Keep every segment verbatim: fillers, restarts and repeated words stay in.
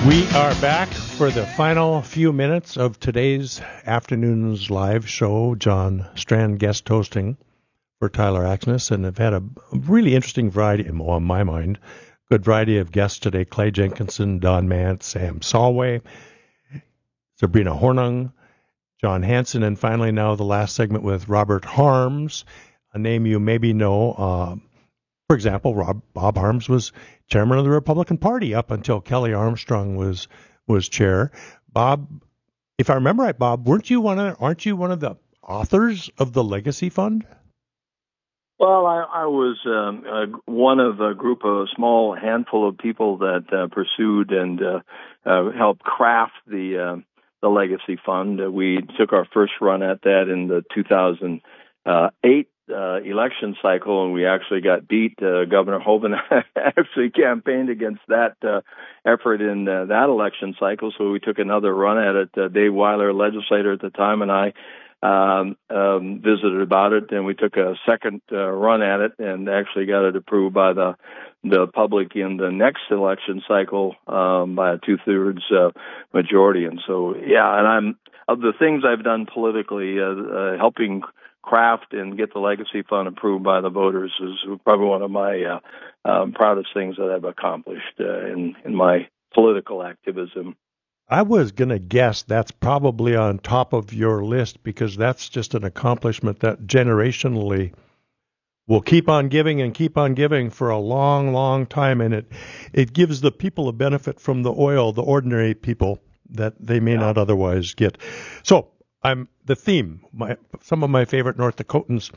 We are back for the final few minutes of today's afternoon's live show. John Strand guest hosting for Tyler Axness, and I've had a really interesting variety, well, in my mind, good variety of guests today. Clay Jenkinson, Don Mance, Sam Solway, Sabrina Hornung, John Hansen, and finally now the last segment with Robert Harms, a name you maybe know. Uh, for example, Rob, Bob Harms was chairman of the Republican Party up until Kelly Armstrong was was chair. Bob, if I remember right, Bob, weren't you one of aren't you one of the authors of the Legacy Fund? Well, I, I was um, uh, one of a group of a small handful of people that uh, pursued and uh, uh, helped craft the uh, the Legacy Fund. Uh, we took our first run at that in the two thousand eight uh, election cycle, and we actually got beat. Uh, Governor Hoeven actually campaigned against that uh, effort in uh, that election cycle, so we took another run at it. Uh, Dave Weiler, legislator at the time, and I Um, um, visited about it, and we took a second uh, run at it, and actually got it approved by the the public in the next election cycle um, by a two thirds uh, majority. And so, yeah, and I'm of the things I've done politically, uh, uh, helping craft and get the Legacy Fund approved by the voters is probably one of my uh, um, proudest things that I've accomplished uh, in in my political activism. I was going to guess that's probably on top of your list, because that's just an accomplishment that generationally will keep on giving and keep on giving for a long, long time. And it, it gives the people a benefit from the oil, the ordinary people, that they may yeah. not otherwise get. So I'm the theme, my, some of my favorite North Dakotans.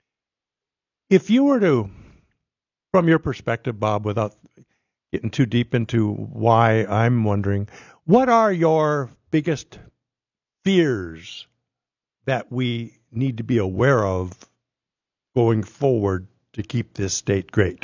If you were to, from your perspective, Bob, without getting too deep into why I'm wondering, what are your biggest fears that we need to be aware of going forward to keep this state great?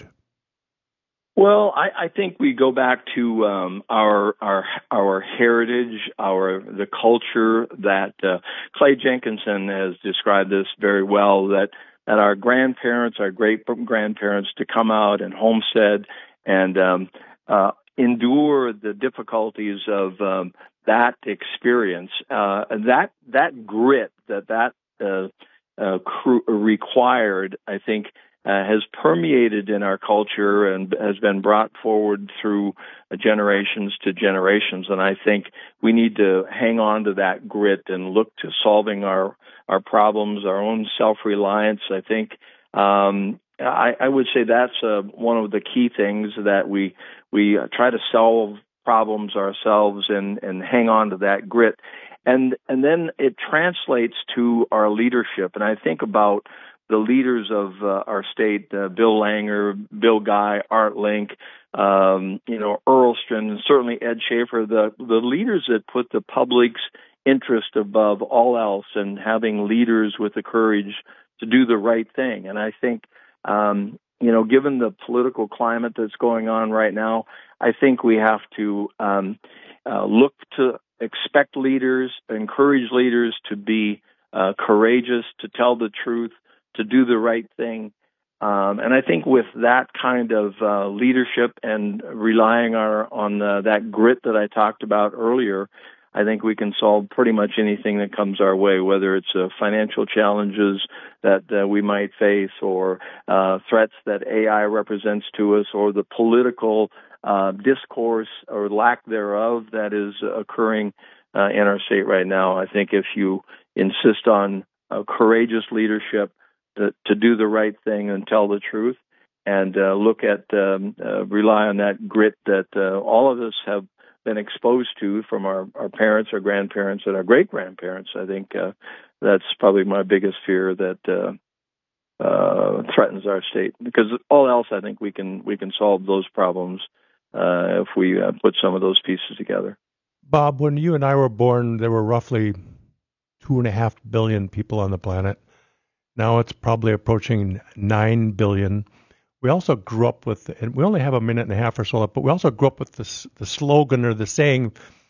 Well, I, I think we go back to um, our our our heritage, our the culture that uh, Clay Jenkinson has described this very well. That that our grandparents, our great grandparents, to come out and homestead and um, uh, endure the difficulties of um, that experience, uh, that that grit that that uh, uh, cr- required, I think, uh, has permeated in our culture and has been brought forward through generations to generations. And I think we need to hang on to that grit and look to solving our our problems, our own self-reliance. I think. Um, I, I would say that's uh, one of the key things, that we we uh, try to solve problems ourselves and, and hang on to that grit. And and then it translates to our leadership. And I think about the leaders of uh, our state, uh, Bill Langer, Bill Guy, Art Link, um, you know, Earlstron, and certainly Ed Schaefer, the, the leaders that put the public's interest above all else, and having leaders with the courage to do the right thing. And I think Um, you know, given the political climate that's going on right now, I think we have to um, uh, look to expect leaders, encourage leaders to be uh, courageous, to tell the truth, to do the right thing. Um, and I think with that kind of uh, leadership and relying our, on uh, that grit that I talked about earlier, I think we can solve pretty much anything that comes our way, whether it's uh, financial challenges that uh, we might face, or uh, threats that A I represents to us, or the political uh, discourse or lack thereof that is occurring uh, in our state right now. I think if you insist on uh, courageous leadership to, to do the right thing and tell the truth, and uh, look at, um, uh, rely on that grit that uh, all of us have been exposed to from our, our parents, our grandparents, and our great-grandparents, I think uh, that's probably my biggest fear that uh, uh, threatens our state. Because all else, I think we can we can solve those problems uh, if we uh, put some of those pieces together. Bob, when you and I were born, there were roughly two and a half billion people on the planet. Now it's probably approaching nine billion. We also grew up with, and we only have a minute and a half or so left, but we also grew up with the, the slogan or the saying,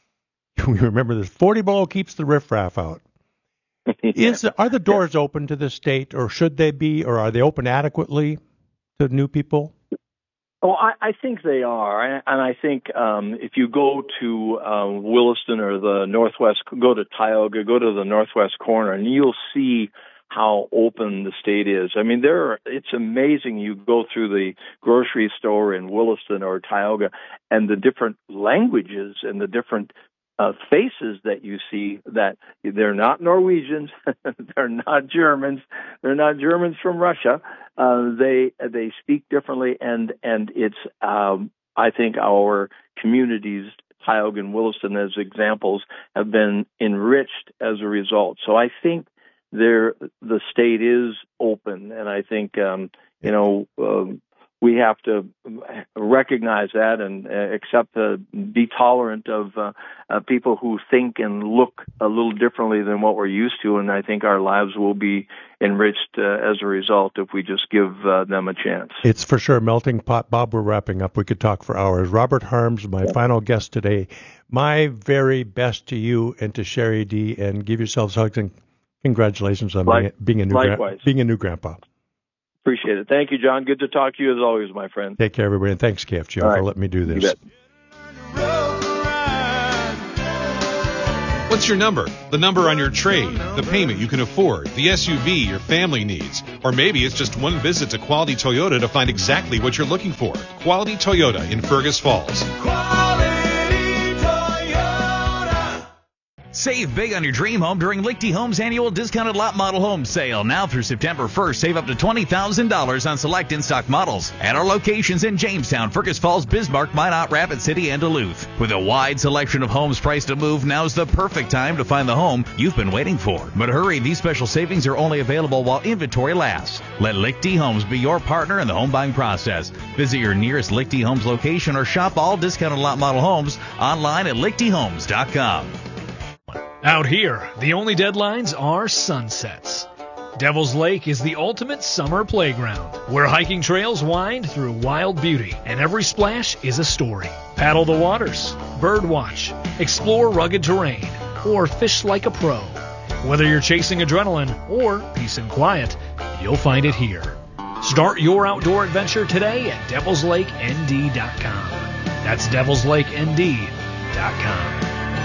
we remember this, forty below keeps the riffraff out. Yeah. Is Are the doors yeah. open to the state, or should they be, or are they open adequately to new people? Oh, I, I think they are, and I think um, if you go to uh, Williston or the Northwest, go to Tioga, go to the Northwest corner, and you'll see how open the state is. I mean, there are, it's amazing. You go through the grocery store in Williston or Tioga, and the different languages and the different uh, faces that you see. That they're not Norwegians, they're not Germans, they're not Germans from Russia. Uh, they they speak differently, and and it's um, I think our communities, Tioga and Williston, as examples, have been enriched as a result. So I think there the state is open, and I think um, you know um, we have to recognize that and uh, accept, uh, be tolerant of uh, uh, people who think and look a little differently than what we're used to, and I think our lives will be enriched uh, as a result if we just give uh, them a chance. It's for sure melting pot. Bob, we're wrapping up. We could talk for hours. Robert Harms, my yeah. final guest today. My very best to you and to Sherry D, and give yourselves hugs and congratulations on like, being, being, a new gra- being a new grandpa. Appreciate it. Thank you, John. Good to talk to you as always, my friend. Take care, everybody, and thanks, K F G O, right. for letting me do this. You bet. What's your number? The number on your trade, the payment you can afford, the S U V your family needs. Or maybe it's just one visit to Quality Toyota to find exactly what you're looking for. Quality Toyota in Fergus Falls. Save big on your dream home during Lichty Homes' annual discounted lot model home sale. Now through September first, save up to twenty thousand dollars on select in-stock models at our locations in Jamestown, Fergus Falls, Bismarck, Minot, Rapid City, and Duluth. With a wide selection of homes priced to move, now's the perfect time to find the home you've been waiting for. But hurry, these special savings are only available while inventory lasts. Let Lichty Homes be your partner in the home buying process. Visit your nearest Lichty Homes location or shop all discounted lot model homes online at lichty homes dot com. Out here, the only deadlines are sunsets. Devil's Lake is the ultimate summer playground, where hiking trails wind through wild beauty, and every splash is a story. Paddle the waters, bird watch, explore rugged terrain, or fish like a pro. Whether you're chasing adrenaline or peace and quiet, you'll find it here. Start your outdoor adventure today at devils lake n d dot com. That's devils lake n d dot com.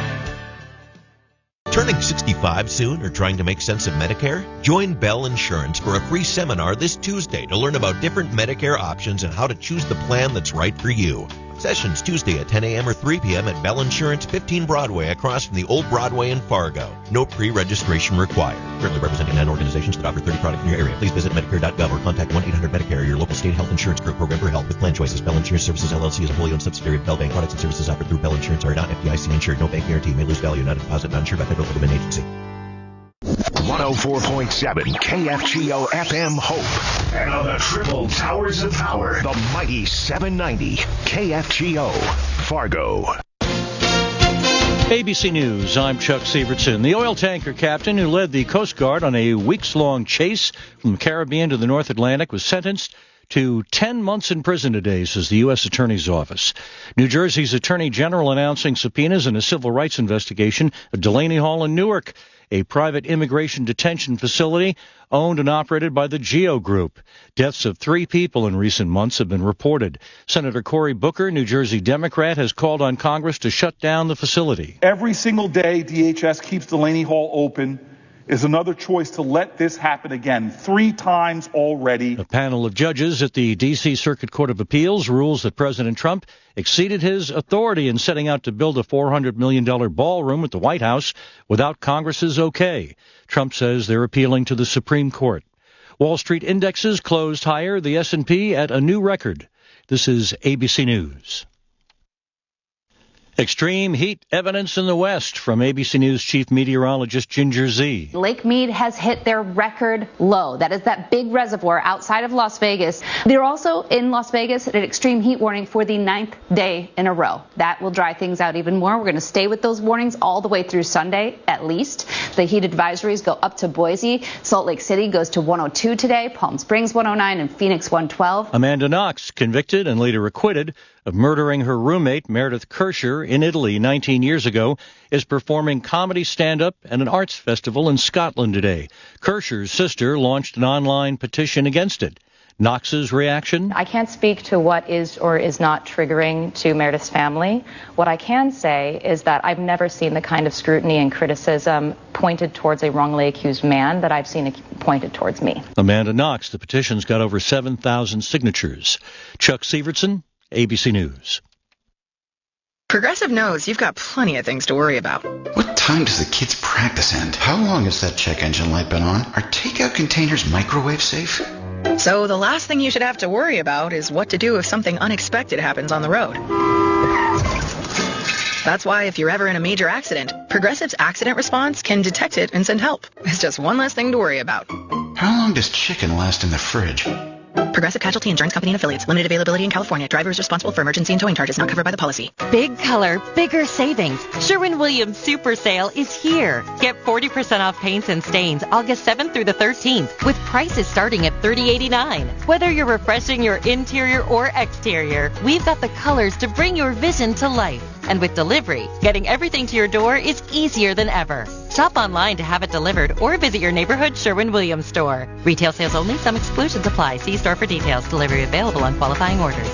Turning sixty-five soon or trying to make sense of Medicare? Join Bell Insurance for a free seminar this Tuesday to learn about different Medicare options and how to choose the plan that's right for you. Sessions Tuesday at ten a.m. or three p.m. at Bell Insurance, fifteen Broadway, across from the old Broadway in Fargo. No pre-registration required. Currently representing nine organizations that offer thirty products in your area. Please visit Medicare dot gov or contact one eight hundred Medicare, your local state health insurance group program for help with plan choices. Bell Insurance Services, L L C is a wholly owned subsidiary of Bell Bank. Products and services offered through Bell Insurance are not F D I C insured. No bank guarantee. May lose value. Not a deposit. Not insured by federal government agency. one oh four point seven K F G O F M Hope. And on the triple towers of power, the mighty seven ninety K F G O Fargo. A B C News, I'm Chuck Sievertson. The oil tanker captain who led the Coast Guard on a weeks-long chase from the Caribbean to the North Atlantic was sentenced to ten months in prison today, says the U S Attorney's Office. New Jersey's Attorney General announcing subpoenas in a civil rights investigation at Delaney Hall in Newark, a private immigration detention facility owned and operated by the Geo Group. Deaths of three people in recent months have been reported. Senator Cory Booker, New Jersey Democrat, has called on Congress to shut down the facility. Every single day D H S keeps Delaney Hall open is another choice to let this happen again, three times already. A panel of judges at the D C Circuit Court of Appeals rules that President Trump exceeded his authority in setting out to build a four hundred million dollars ballroom at the White House without Congress's okay. Trump says they're appealing to the Supreme Court. Wall Street indexes closed higher, the S and P at a new record. This is A B C News. Extreme heat evidence in the West from A B C News chief meteorologist Ginger Zee. Lake Mead has hit their record low. That is that big reservoir outside of Las Vegas. They're also in Las Vegas at an extreme heat warning for the ninth day in a row. That will dry things out even more. We're going to stay with those warnings all the way through Sunday, at least. The heat advisories go up to Boise. Salt Lake City goes to one oh two today, Palm Springs one oh nine, and Phoenix one twelve. Amanda Knox, convicted and later acquitted of murdering her roommate Meredith Kirscher in Italy nineteen years ago, is performing comedy stand-up at an arts festival in Scotland today. Kirscher's sister launched an online petition against it. Knox's reaction? I can't speak to what is or is not triggering to Meredith's family. What I can say is that I've never seen the kind of scrutiny and criticism pointed towards a wrongly accused man that I've seen pointed towards me. Amanda Knox, the petition's got over seven thousand signatures. Chuck Severson, A B C News. Progressive knows you've got plenty of things to worry about. What time does the kids' practice end? How long has that check engine light been on? Are takeout containers microwave safe? So the last thing you should have to worry about is what to do if something unexpected happens on the road. That's why if you're ever in a major accident, Progressive's accident response can detect it and send help. It's just one less thing to worry about. How long does chicken last in the fridge? Progressive Casualty Insurance Company and Affiliates. Limited availability in California. Driver is responsible for emergency and towing charges not covered by the policy. Big color, bigger savings. Sherwin-Williams Super Sale is here. Get forty percent off paints and stains August seventh through the thirteenth with prices starting at thirty eighty-nine. Whether you're refreshing your interior or exterior, we've got the colors to bring your vision to life. And with delivery, getting everything to your door is easier than ever. Shop online to have it delivered or visit your neighborhood Sherwin-Williams store. Retail sales only. Some exclusions apply. See store for details. Delivery available on qualifying orders.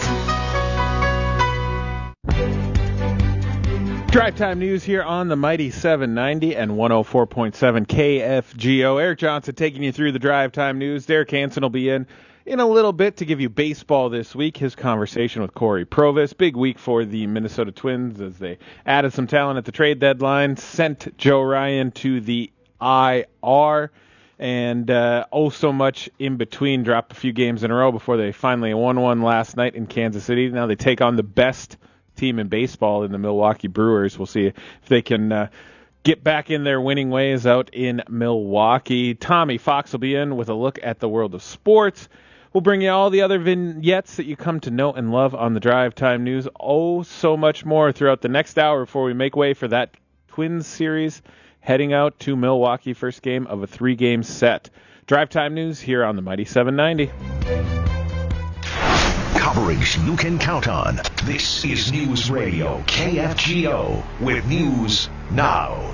Drive Time News here on the Mighty seven ninety and one oh four point seven K F G O. Eric Johnson taking you through the Drive Time News. Derek Hansen will be in in a little bit to give you baseball this week. His conversation with Corey Provis. Big week for the Minnesota Twins as they added some talent at the trade deadline, sent Joe Ryan to the I R, and uh, oh so much in between. Dropped a few games in a row before they finally won one last night in Kansas City. Now they take on the best team in baseball in the Milwaukee Brewers. We'll see if they can uh, get back in their winning ways out in Milwaukee. Tommy Fox will be in with a look at the world of sports. We'll bring you all the other vignettes that you come to know and love on the Drive Time News. Oh, so much more throughout the next hour before we make way for that Twins series heading out to Milwaukee. First game of a three-game set. Drive Time News here on the Mighty seven ninety. Coverage you can count on. This is News Radio K F G O with News Now.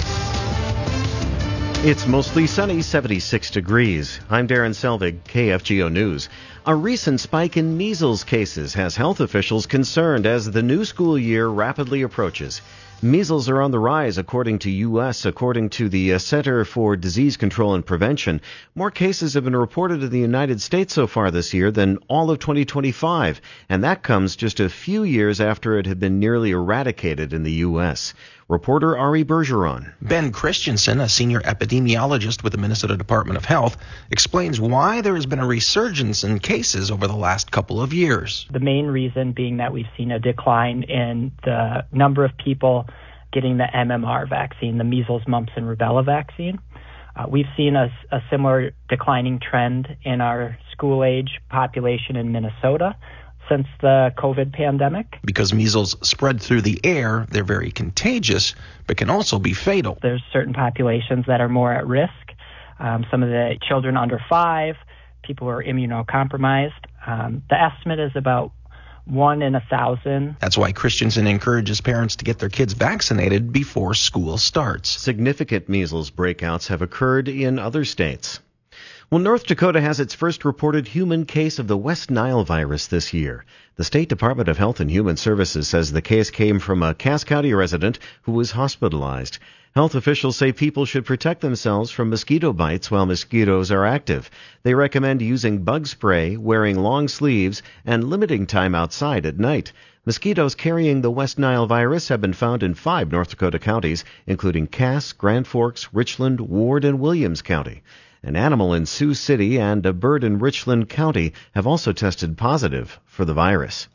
It's mostly sunny, seventy-six degrees. I'm Darren Selvig, K F G O News. A recent spike in measles cases has health officials concerned as the new school year rapidly approaches. Measles are on the rise, according to U S According to the Center for Disease Control and Prevention, more cases have been reported in the United States so far this year than all of twenty twenty-five, and that comes just a few years after it had been nearly eradicated in the U S Reporter Ari Bergeron. Ben Christensen, a senior epidemiologist with the Minnesota Department of Health, explains why there has been a resurgence in cases over the last couple of years. The main reason being that we've seen a decline in the number of people getting the M M R vaccine, the measles, mumps, and rubella vaccine. Uh, we've seen a, a similar declining trend in our school-age population in Minnesota since the COVID pandemic. Because measles spread through the air, they're very contagious, but can also be fatal. There's certain populations that are more at risk. Um, some of the children under five, people who are immunocompromised. Um, the estimate is about one in a thousand. That's why Christensen encourages parents to get their kids vaccinated before school starts. Significant measles breakouts have occurred in other states. Well, North Dakota has its first reported human case of the West Nile virus this year. The State Department of Health and Human Services says the case came from a Cass County resident who was hospitalized. Health officials say people should protect themselves from mosquito bites while mosquitoes are active. They recommend using bug spray, wearing long sleeves, and limiting time outside at night. Mosquitoes carrying the West Nile virus have been found in five North Dakota counties, including Cass, Grand Forks, Richland, Ward, and Williams County. An animal in Sioux City and a bird in Richland County have also tested positive for the virus.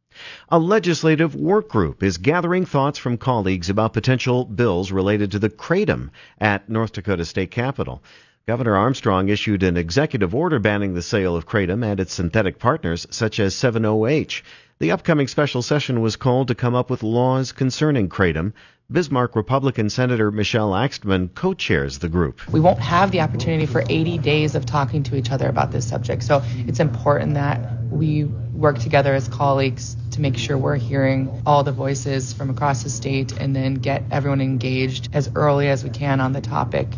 A legislative work group is gathering thoughts from colleagues about potential bills related to the kratom at North Dakota State Capitol. Governor Armstrong issued an executive order banning the sale of kratom and its synthetic partners, such as seven O H. The upcoming special session was called to come up with laws concerning kratom. Bismarck Republican Senator Michelle Axtman co-chairs the group. We won't have the opportunity for eighty days of talking to each other about this subject, so it's important that we work together as colleagues to make sure we're hearing all the voices from across the state and then get everyone engaged as early as we can on the topic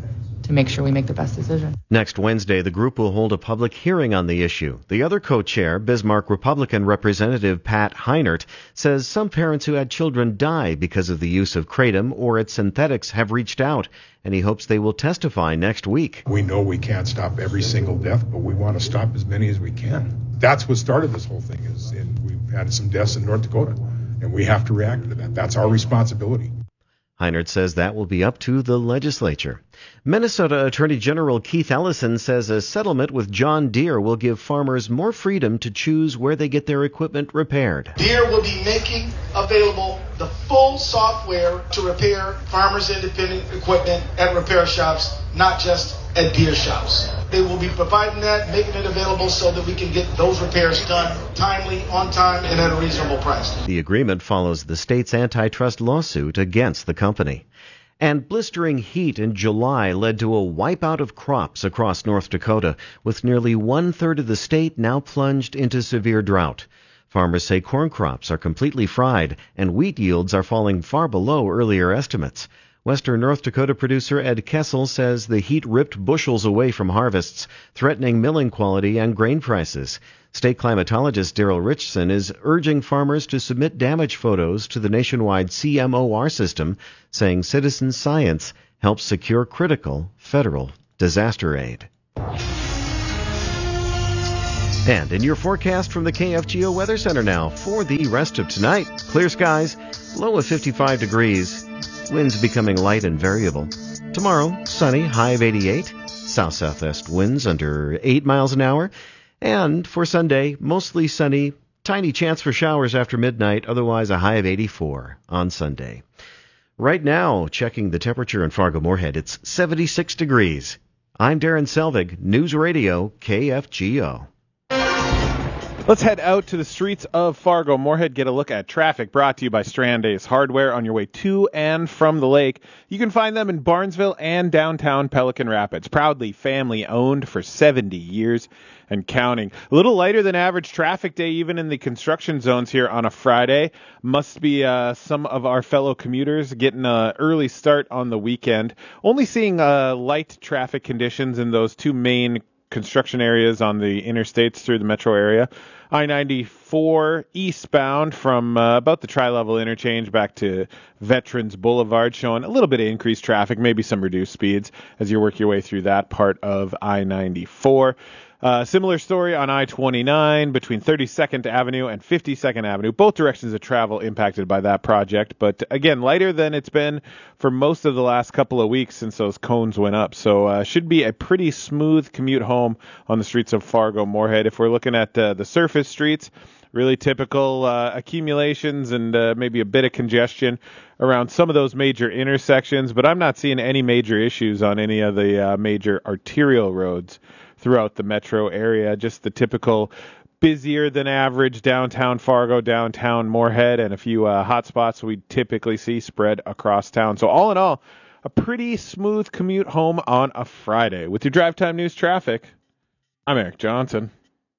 to make sure we make the best decision. Next Wednesday, the group will hold a public hearing on the issue. The other co-chair, Bismarck Republican Representative Pat Heinert, says some parents who had children die because of the use of kratom or its synthetics have reached out, and he hopes they will testify next week. We know we can't stop every single death, but we want to stop as many as we can. That's what started this whole thing, is in, we've had some deaths in North Dakota, and we have to react to that. That's our responsibility. Heinert says that will be up to the legislature. Minnesota Attorney General Keith Ellison says a settlement with John Deere will give farmers more freedom to choose where they get their equipment repaired. Deere will be making available the full software to repair farmers' independent equipment at repair shops, not just at Deere shops. They will be providing that, making it available so that we can get those repairs done timely, on time, and at a reasonable price. The agreement follows the state's antitrust lawsuit against the company. And blistering heat in July led to a wipeout of crops across North Dakota, with nearly one-third of the state now plunged into severe drought. Farmers say corn crops are completely fried, and wheat yields are falling far below earlier estimates. Western North Dakota producer Ed Kessel says the heat ripped bushels away from harvests, threatening milling quality and grain prices. State climatologist Daryl Richson is urging farmers to submit damage photos to the nationwide C M O R system, saying citizen science helps secure critical federal disaster aid. And in your forecast from the K F G O Weather Center now, for the rest of tonight, clear skies, low of fifty-five degrees, winds becoming light and variable. Tomorrow, sunny, high of eighty-eight, south-southwest winds under eight miles an hour. And for Sunday, mostly sunny, tiny chance for showers after midnight, otherwise a high of eighty-four on Sunday. Right now, checking the temperature in Fargo-Moorhead, it's seventy-six degrees. I'm Darren Selvig, News Radio K F G O. Let's head out to the streets of Fargo-Moorhead, get a look at traffic, brought to you by Strandace Hardware on your way to and from the lake. You can find them in Barnesville and downtown Pelican Rapids. Proudly family-owned for seventy years and counting. A little lighter than average traffic day even in the construction zones here on a Friday. Must be uh, some of our fellow commuters getting an early start on the weekend. Only seeing uh, light traffic conditions in those two main construction areas on the interstates through the metro area. I ninety-four eastbound from uh, about the Tri-Level interchange back to Veterans Boulevard, showing a little bit of increased traffic, maybe some reduced speeds as you work your way through that part of I ninety-four. Uh, similar story on I twenty-nine between thirty-second Avenue and fifty-second Avenue. Both directions of travel impacted by that project, but again, lighter than it's been for most of the last couple of weeks since those cones went up. So uh, should be a pretty smooth commute home on the streets of Fargo-Moorhead. If we're looking at uh, the surface streets, really typical uh, accumulations and uh, maybe a bit of congestion around some of those major intersections, but I'm not seeing any major issues on any of the uh, major arterial roads throughout the metro area. Just the typical busier than average downtown Fargo, downtown Moorhead, and a few uh, hot spots we typically see spread across town. So all in all, a pretty smooth commute home on a Friday. With your Drive Time News traffic, I'm Eric Johnson.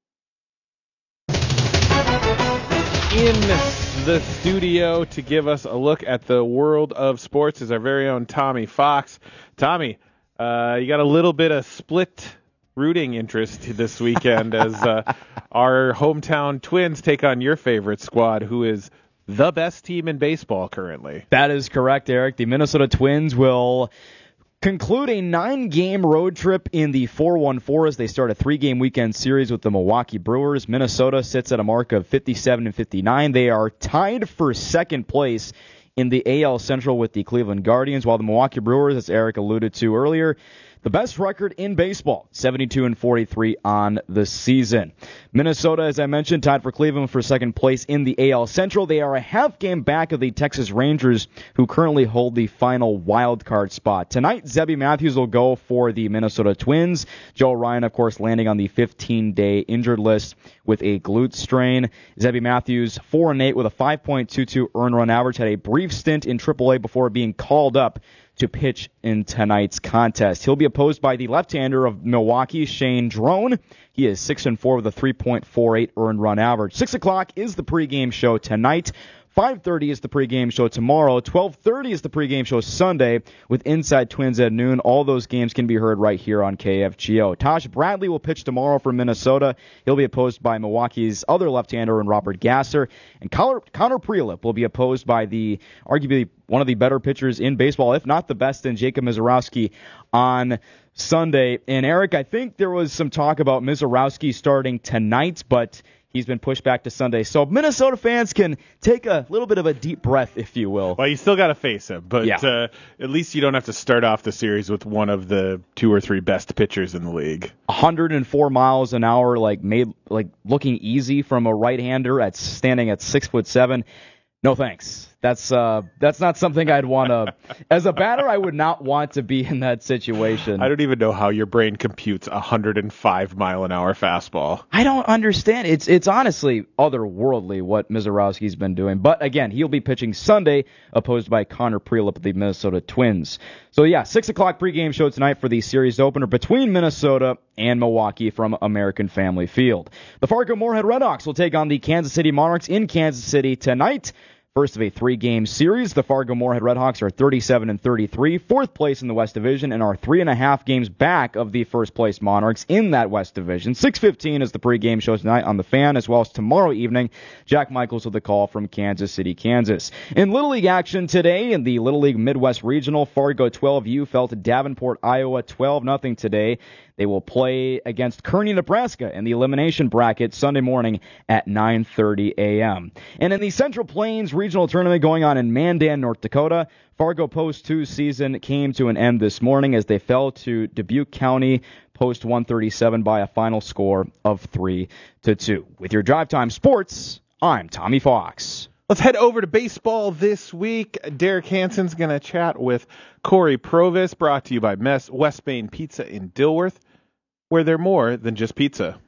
In the studio to give us a look at the world of sports is our very own Tommy Fox. Tommy, uh, you got a little bit of split rooting interest this weekend as uh, our hometown Twins take on your favorite squad, who is the best team in baseball currently. That is correct, Eric. The Minnesota Twins will conclude a nine-game road trip in the four one four as they start a three-game weekend series with the Milwaukee Brewers. Minnesota sits at a mark of fifty-seven and fifty-nine. They are tied for second place in the A L Central with the Cleveland Guardians, while the Milwaukee Brewers, as Eric alluded to earlier, the best record in baseball, seventy-two and forty-three on the season. Minnesota, as I mentioned, tied for Cleveland for second place in the A L Central. They are a half game back of the Texas Rangers, who currently hold the final wild card spot. Tonight, Zebby Matthews will go for the Minnesota Twins. Joe Ryan, of course, landing on the fifteen-day injured list with a glute strain. Zebby Matthews, four and eight with a five point two two earned run average, had a brief stint in triple A before being called up to pitch in tonight's contest. He'll be opposed by the left-hander of Milwaukee, Shane Drone. He is six and four with a three point four eight earned run average. Six o'clock is the pregame show tonight. five thirty is the pregame show tomorrow. twelve thirty is the pregame show Sunday with Inside Twins at noon. All those games can be heard right here on K F G O. Taj Bradley will pitch tomorrow for Minnesota. He'll be opposed by Milwaukee's other left-hander in Robert Gasser. And Connor, Connor Prielipp will be opposed by the arguably one of the better pitchers in baseball, if not the best, in Jacob Misiorowski on Sunday. And Eric, I think there was some talk about Misiorowski starting tonight, but he's been pushed back to Sunday. So Minnesota fans can take a little bit of a deep breath, if you will. Well, you still got to face him, but yeah. uh, at least you don't have to start off the series with one of the two or three best pitchers in the league. one hundred four miles an hour, like made like looking easy from a right-hander at standing at six foot seven. No thanks. That's uh, that's not something I'd want to. As a batter, I would not want to be in that situation. I don't even know how your brain computes a one hundred five mile an hour fastball. I don't understand. It's it's honestly otherworldly what Misiorowski's been doing. But again, he'll be pitching Sunday, opposed by Connor Prielipp of the Minnesota Twins. So yeah, six o'clock pregame show tonight for the series opener between Minnesota and Milwaukee from American Family Field. The Fargo-Moorhead Redhawks will take on the Kansas City Monarchs in Kansas City tonight. First of a three-game series, the Fargo-Moorhead Redhawks are thirty-seven and thirty-three, fourth place in the West Division, and are three and a half games back of the first-place Monarchs in that West Division. six fifteen is the pregame show tonight on the Fan, as well as tomorrow evening. Jack Michaels with the call from Kansas City, Kansas. In Little League action today, in the Little League Midwest Regional, Fargo twelve U fell to Davenport, Iowa, twelve nothing today. They will play against Kearney, Nebraska in the elimination bracket Sunday morning at nine thirty a.m. And in the Central Plains Regional Tournament going on in Mandan, North Dakota, Fargo Post two season came to an end this morning as they fell to Dubuque County Post one thirty-seven by a final score of three to two. With your Drive Time Sports, I'm Tommy Fox. Let's head over to baseball this week. Derek Hansen's going to chat with Corey Provis, brought to you by Mess West Main Pizza in Dilworth, where they're more than just pizza.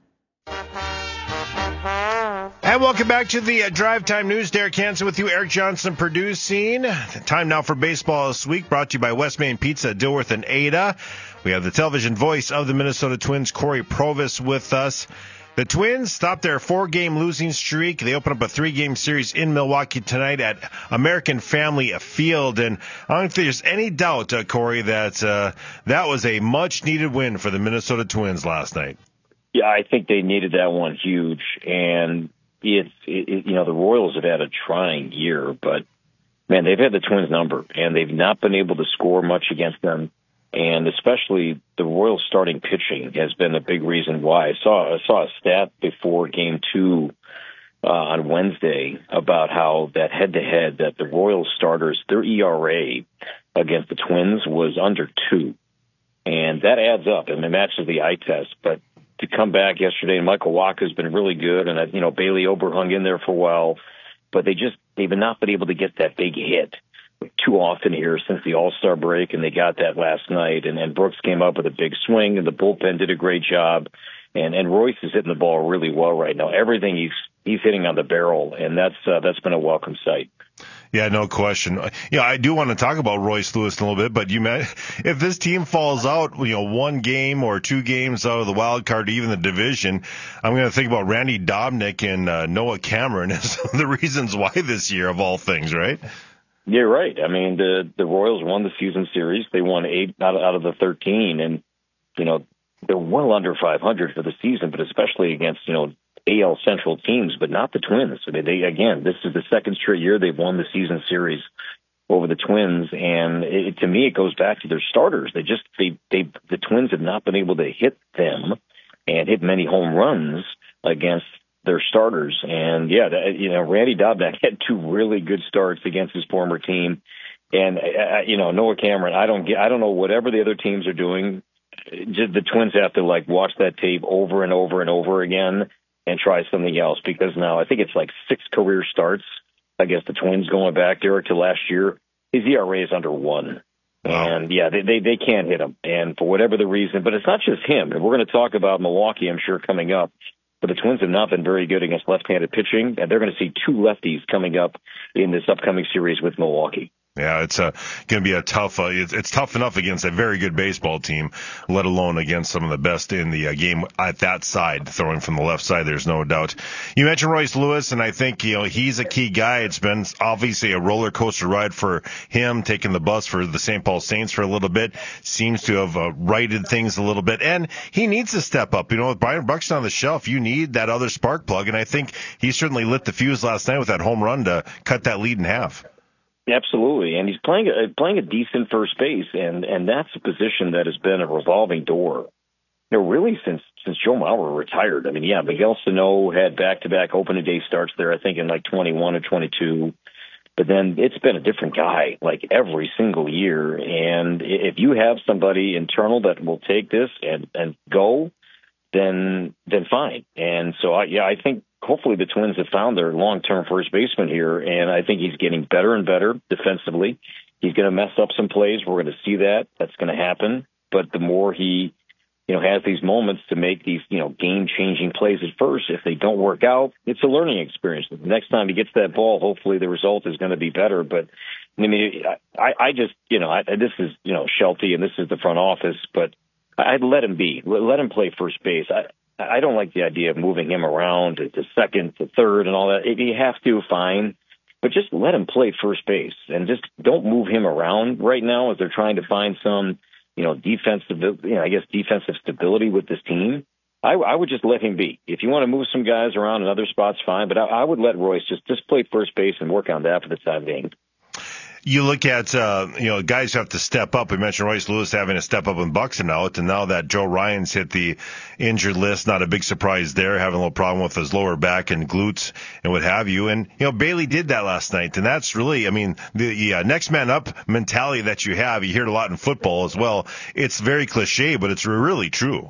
And welcome back to the uh, Drive Time News. Derek Hansen with you, Eric Johnson producing. Time now for baseball this week, brought to you by West Main Pizza, Dilworth and Ada. We have the television voice of the Minnesota Twins, Corey Provis, with us. The Twins stopped their four-game losing streak. They open up a three-game series in Milwaukee tonight at American Family Field. And I don't think there's any doubt, uh, Corey, that uh, that was a much-needed win for the Minnesota Twins last night. Yeah, I think they needed that one huge. And it's, it, it, you know, the Royals have had a trying year, but, man, they've had the Twins number, and they've not been able to score much against them. And especially the Royals starting pitching has been a big reason why. I saw I saw a stat before game two uh, on Wednesday about how that head-to-head that the Royals starters, their E R A against the Twins was under two. And that adds up, and it matches the eye test. But to come back yesterday, and Michael Wacha's been really good, and, you know, Bailey Ober hung in there for a while. But they just, they've not been able to get that big hit too often here since the All-Star break, and they got that last night. And, and Brooks came up with a big swing, and the bullpen did a great job. And, and Royce is hitting the ball really well right now. Everything he's he's hitting on the barrel, and that's uh, that's been a welcome sight. Yeah, no question. Yeah, I do want to talk about Royce Lewis a little bit, but you met, if this team falls out, you know, one game or two games out of the wild card, even the division, I'm going to think about Randy Dobnak and uh, Noah Cameron as the reasons why this year, of all things, right? Yeah, right. I mean, the the Royals won the season series. They won eight out of, out of the thirteen, and, you know, they're well under five hundred for the season, but especially against, you know, A L Central teams, but not the Twins. I mean, they, again, this is the second straight year they've won the season series over the Twins, and it, to me, it goes back to their starters. They just, they, they, the Twins have not been able to hit them and hit many home runs against their starters. And yeah, that, you know, Randy Dobnak had two really good starts against his former team. And, uh, you know, Noah Cameron, I don't get, I don't know whatever the other teams are doing. Just, the Twins have to like watch that tape over and over and over again and try something else, because now I think it's like six career starts against the Twins going back, Derek, to last year. His E R A is under one. Wow. And yeah, they, they, they can't hit him. And for whatever the reason, but it's not just him. And we're going to talk about Milwaukee, I'm sure, coming up. But the Twins have not been very good against left-handed pitching, and they're going to see two lefties coming up in this upcoming series with Milwaukee. Yeah, it's uh, going to be a tough. Uh, it's, it's tough enough against a very good baseball team, let alone against some of the best in the uh, game at that side, throwing from the left side. There's no doubt. You mentioned Royce Lewis, and I think you know he's a key guy. It's been obviously a roller coaster ride for him, taking the bus for the Saint Paul Saints for a little bit. Seems to have uh, righted things a little bit, and he needs to step up. You know, with Brian Buxton on the shelf, you need that other spark plug, and I think he certainly lit the fuse last night with that home run to cut that lead in half. Absolutely, and he's playing a, playing a decent first base, and, and that's a position that has been a revolving door. You know, really since since Joe Mauer retired. I mean, yeah, Miguel Sano had back-to-back opening day starts there, I think in like twenty-one or twenty-two, but then it's been a different guy like every single year. And if you have somebody internal that will take this and, and go, then then fine. And so, I, yeah, I think. Hopefully the Twins have found their long-term first baseman here, and I think he's getting better and better defensively. He's going to mess up some plays. We're going to see that. That's going to happen. But the more he, you know, has these moments to make these, you know, game-changing plays at first, if they don't work out, it's a learning experience. The next time he gets that ball, hopefully the result is going to be better. But I mean, I, I just, you know, I, this is, you know, Shelty, and this is the front office, but I'd let him be. Let him play first base. I, I don't like the idea of moving him around to, to second, to third, and all that. If you have to, fine, but just let him play first base, and just don't move him around right now as they're trying to find some, you know, defensive, you know, I guess defensive stability with this team. I, I would just let him be. If you want to move some guys around in other spots, fine, but I, I would let Royce just just play first base and work on that for the time being. You look at, uh, you know, guys have to step up. We mentioned Royce Lewis having to step up in Buxton out, and now that Joe Ryan's hit the injured list, not a big surprise there, having a little problem with his lower back and glutes and what have you. And, you know, Bailey did that last night, and that's really, I mean, the yeah, next man up mentality that you have, you hear it a lot in football as well. It's very cliche, but it's really true.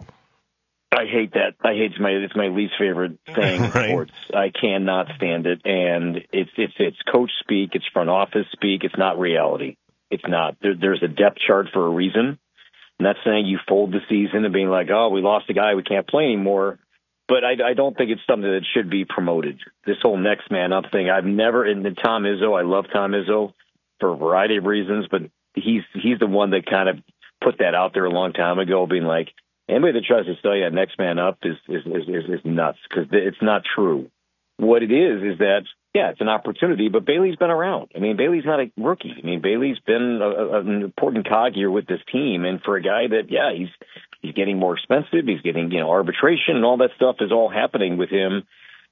I hate that. I hate it's my it's my least favorite thing in right. sports. I cannot stand it, and it's it's it's coach speak, it's front office speak. It's not reality. It's not. There, there's a depth chart for a reason. I'm not saying you fold the season and being like, oh, we lost a guy, we can't play anymore. But I, I don't think it's something that should be promoted. This whole next man up thing. I've never. And Tom Izzo, I love Tom Izzo for a variety of reasons, but he's he's the one that kind of put that out there a long time ago, being like, anybody that tries to sell you a next man up is is is, is, is nuts, because it's not true. What it is is that, yeah, it's an opportunity, but Bailey's been around. I mean, Bailey's not a rookie. I mean, Bailey's been a, a, an important cog here with this team, and for a guy that, yeah, he's he's getting more expensive, he's getting, you know, arbitration and all that stuff is all happening with him.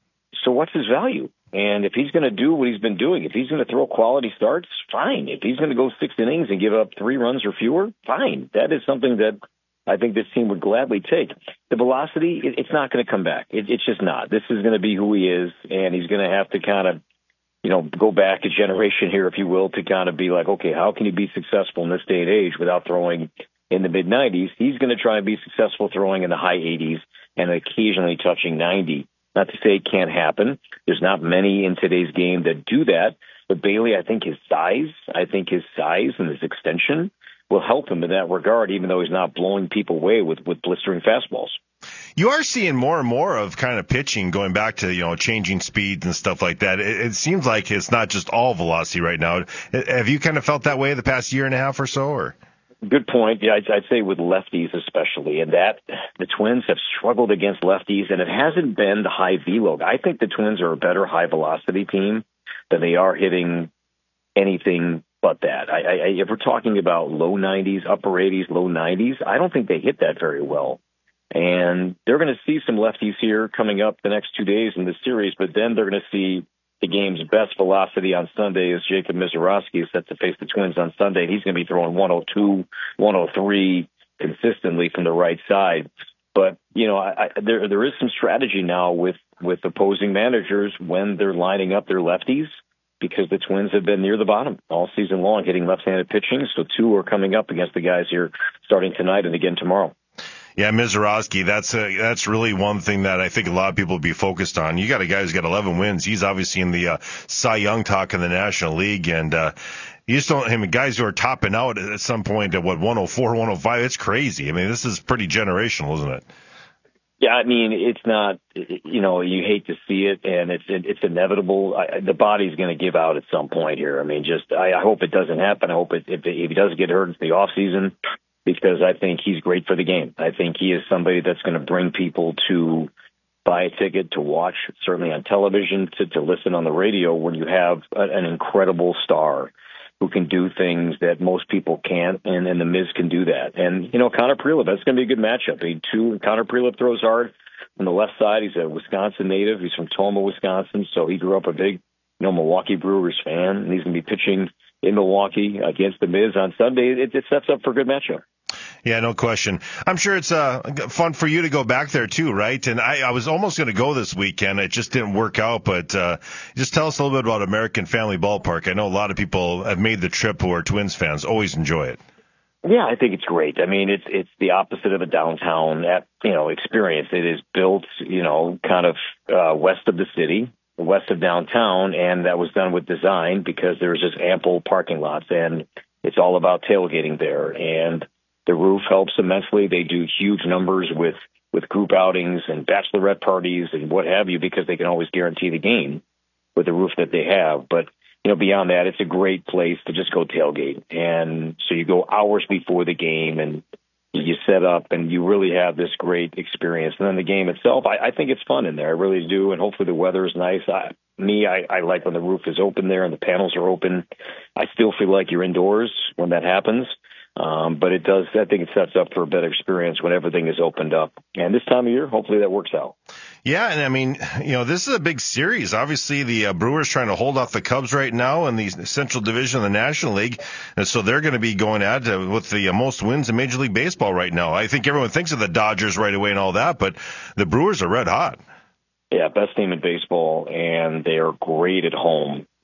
So what's his value? And if he's going to do what he's been doing, if he's going to throw quality starts, fine. If he's going to go six innings and give up three runs or fewer, fine. That is something that I think this team would gladly take. The velocity, it, it's not going to come back. It, it's just not. This is going to be who he is, and he's going to have to kind of, you know, go back a generation here, if you will, to kind of be like, okay, how can he be successful in this day and age without throwing in the mid nineties? He's going to try and be successful throwing in the high eighties and occasionally touching ninety. Not to say it can't happen. There's not many in today's game that do that. But Bailey, I think his size, I think his size and his extension will help him in that regard, even though he's not blowing people away with, with blistering fastballs. You are seeing more and more of kind of pitching going back to, you know, changing speeds and stuff like that. It, it seems like it's not just all velocity right now. Have you kind of felt that way the past year and a half or so? Or Good point. Yeah, I'd, I'd say with lefties especially, and that the Twins have struggled against lefties, and it hasn't been the high velo. I think the Twins are a better high velocity team than they are hitting anything but that. I, I, if we're talking about low nineties, upper eighties, low nineties, I don't think they hit that very well. And they're going to see some lefties here coming up the next two days in the series, but then they're going to see the game's best velocity on Sunday is Jacob Misiorowski, is set to face the Twins on Sunday. He's going to be throwing one oh two, one oh three consistently from the right side. But, you know, I, I, there there is some strategy now with, with opposing managers when they're lining up their lefties, because the Twins have been near the bottom all season long, hitting left-handed pitching. So two are coming up against the guys here starting tonight and again tomorrow. Yeah, Misiorowski, that's a, that's really one thing that I think a lot of people will be focused on. You got a guy who's got eleven wins. He's obviously in the uh, Cy Young talk in the National League, and uh, you just don't. I mean, guys who are topping out at some point at what one oh four, one oh five, it's crazy. I mean, this is pretty generational, isn't it? Yeah, I mean, it's not, you know, you hate to see it, and it's it's inevitable. I, the body's going to give out at some point here. I mean, just I, I hope it doesn't happen. I hope it, if, if he does get hurt in the off season, because I think he's great for the game. I think he is somebody that's going to bring people to buy a ticket to watch, certainly on television, to, to listen on the radio when you have a, an incredible star who can do things that most people can't, and, and the Miz can do that. And, you know, Connor Prelip, that's going to be a good matchup. I mean, two, Connor Prelip throws hard on the left side. He's a Wisconsin native. He's from Toma, Wisconsin, so he grew up a big, you know, Milwaukee Brewers fan, and he's going to be pitching in Milwaukee against the Miz on Sunday. It, it sets up for a good matchup. Yeah, no question. I'm sure it's uh, fun for you to go back there too, right? And I, I was almost going to go this weekend. It just didn't work out. But uh, just tell us a little bit about American Family Ballpark. I know a lot of people have made the trip who are Twins fans. Always enjoy it. Yeah, I think it's great. I mean, it's it's the opposite of a downtown, you know, experience. It is built, you know, kind of uh, west of the city, west of downtown, and that was done with design because there's just ample parking lots, and it's all about tailgating there. And the roof helps immensely. They do huge numbers with, with group outings and bachelorette parties and what have you, because they can always guarantee the game with the roof that they have. But, you know, beyond that, it's a great place to just go tailgate. And so you go hours before the game and you set up and you really have this great experience. And then the game itself, I, I think it's fun in there. I really do. And hopefully the weather is nice. I, me, I, I like when the roof is open there and the panels are open. I still feel like you're indoors when that happens. Um, but it does, I think it sets up for a better experience when everything is opened up. And this time of year, hopefully that works out. Yeah, and I mean, you know, this is a big series. Obviously, the uh, Brewers trying to hold off the Cubs right now in the Central Division of the National League. And so they're going to be going at uh, with the uh, most wins in Major League Baseball right now. I think everyone thinks of the Dodgers right away and all that, but the Brewers are red hot. Yeah, best team in baseball, and they are great at home.